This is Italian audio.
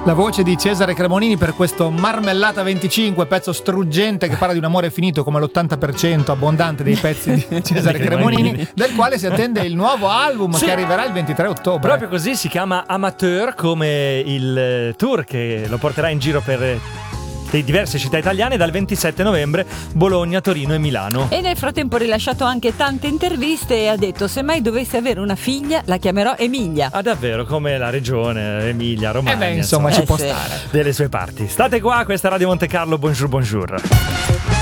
La voce di Cesare Cremonini per questo Marmellata 25, pezzo struggente che parla di un amore finito come l'80% abbondante dei pezzi di Cesare Cremonini, del quale si attende il nuovo album che arriverà il 23 ottobre. Proprio così, si chiama Amateur, come il tour che lo porterà in giro per diverse città italiane dal 27 novembre, Bologna, Torino e Milano. E nel frattempo ha rilasciato anche tante interviste e ha detto: se mai dovessi avere una figlia la chiamerò Emilia. Ah, davvero, come la regione Emilia Romagna. Insomma ci può sì. stare. Delle sue parti. State qua, questa è Radio Monte Carlo, bonjour bonjour.